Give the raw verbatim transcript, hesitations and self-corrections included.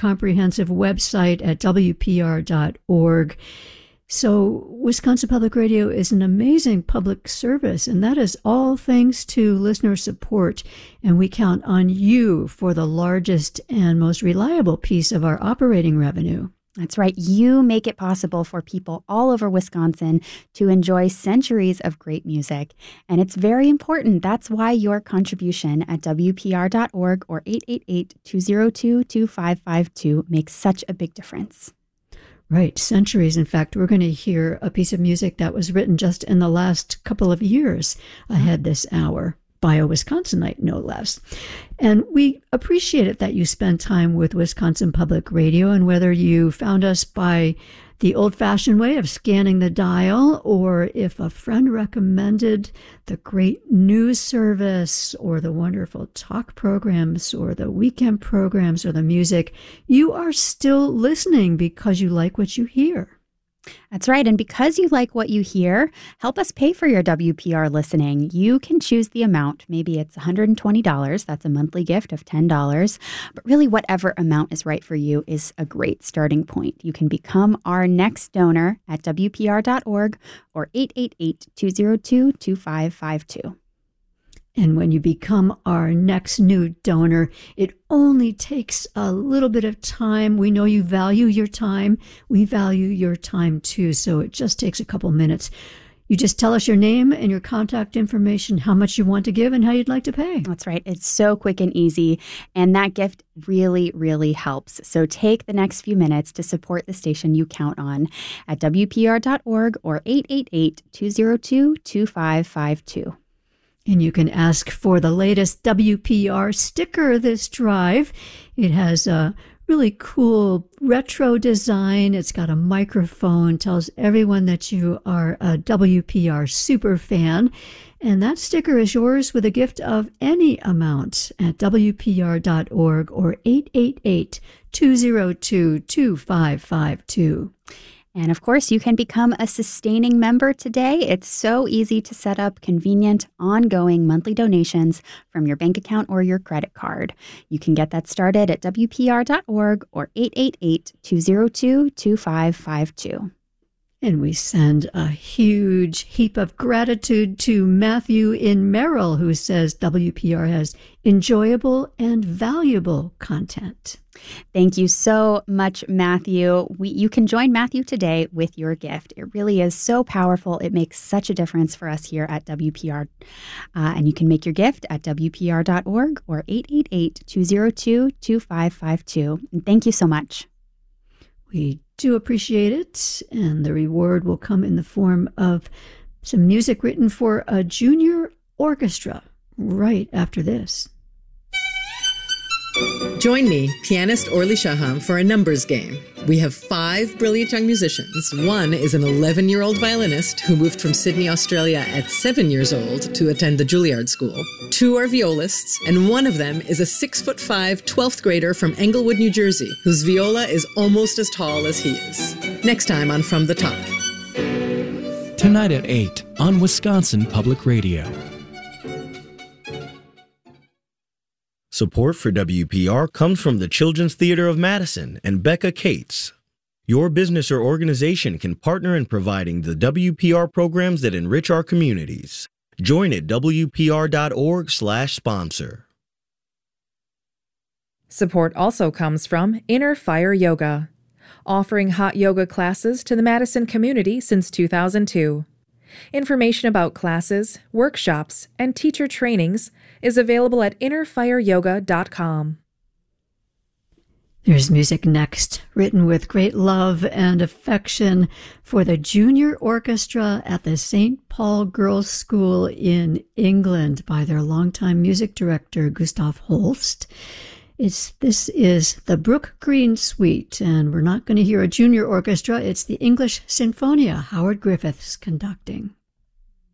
comprehensive website at W P R dot org. So Wisconsin Public Radio is an amazing public service, and that is all thanks to listener support. And we count on you for the largest and most reliable piece of our operating revenue. That's right. You make it possible for people all over Wisconsin to enjoy centuries of great music. And it's very important. That's why your contribution at W P R dot org or eight eight eight, two oh two, two five five two makes such a big difference. Right, centuries. In fact, we're going to hear a piece of music that was written just in the last couple of years ahead this hour, by a Wisconsinite, no less. And we appreciate it that you spend time with Wisconsin Public Radio, and whether you found us by the old-fashioned way of scanning the dial, or if a friend recommended the great news service or the wonderful talk programs or the weekend programs or the music, you are still listening because you like what you hear. That's right. And because you like what you hear, help us pay for your W P R listening. You can choose the amount. Maybe it's one hundred twenty dollars. That's a monthly gift of ten dollars. But really, whatever amount is right for you is a great starting point. You can become our next donor at W P R dot org or eight eight eight, two oh two, two five five two. And when you become our next new donor, it only takes a little bit of time. We know you value your time. We value your time too. So it just takes a couple minutes. You just tell us your name and your contact information, how much you want to give and how you'd like to pay. That's right. It's so quick and easy. And that gift really, really helps. So take the next few minutes to support the station you count on at W P R dot org or eight eight eight, two oh two, two five five two. And you can ask for the latest W P R sticker this drive. It has a really cool retro design. It's got a microphone, tells everyone that you are a W P R super fan. And that sticker is yours with a gift of any amount at W P R dot org or eight eight eight, two oh two, two five five two. And of course, you can become a sustaining member today. It's so easy to set up convenient, ongoing monthly donations from your bank account or your credit card. You can get that started at W P R dot org or eight eight eight, two oh two, two five five two. And we send a huge heap of gratitude to Matthew in Merrill, who says W P R has enjoyable and valuable content. Thank you so much, Matthew. We, you can join Matthew today with your gift. It really is so powerful. It makes such a difference for us here at W P R. Uh, and you can make your gift at W P R dot org or eight eight eight, two oh two, two five five two. And thank you so much. We do appreciate it, and the reward will come in the form of some music written for a junior orchestra right after this. Join me, pianist Orly Shaham, for a numbers game. We have five brilliant young musicians. One is an eleven-year-old violinist who moved from Sydney, Australia at seven years old to attend the Juilliard School. Two are violists, and one of them is a six-foot-five, twelfth grader from Englewood, New Jersey, whose viola is almost as tall as he is. Next time on From the Top. Tonight at eight on Wisconsin Public Radio. Support for W P R comes from the Children's Theater of Madison and Becca Cates. Your business or organization can partner in providing the W P R programs that enrich our communities. Join at W P R dot org slash sponsor. Support also comes from Inner Fire Yoga, offering hot yoga classes to the Madison community since two thousand two. Information about classes, workshops, and teacher trainings is available at inner fire yoga dot com. There's music next, written with great love and affection for the junior orchestra at the Saint Paul Girls' School in England by their longtime music director, Gustav Holst. It's, this is the Brook Green Suite, and we're not going to hear a junior orchestra. It's the English Sinfonia, Howard Griffiths conducting.